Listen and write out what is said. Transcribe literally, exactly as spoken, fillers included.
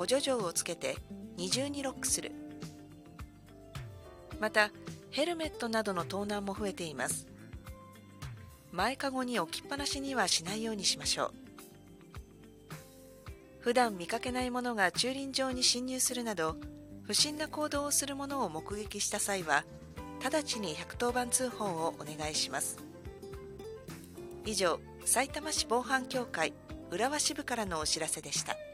補助錠をつけて二重にロックする。またヘルメットなどの盗難も増えています。前かごに置きっぱなしにはしないようにしましょう。普段見かけないものが駐輪場に侵入するなど不審な行動をするものを目撃した際は直ちにひゃくとおばん通報をお願いします。以上、さいたま市防犯協会浦和支部からのお知らせでした。